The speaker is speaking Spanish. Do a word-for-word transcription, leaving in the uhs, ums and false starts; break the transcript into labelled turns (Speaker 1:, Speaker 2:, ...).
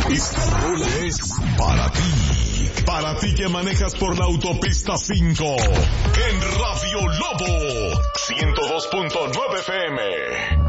Speaker 1: Esta rola es para ti, para ti que manejas por la autopista cinco, en Radio Lobo ciento dos punto nueve F M.